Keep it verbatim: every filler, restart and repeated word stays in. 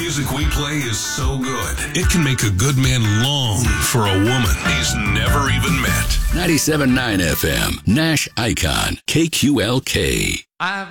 music we play is so good, it can make a good man long for a woman he's never even met. ninety-seven point nine F M, Nash Icon, K Q L K. I've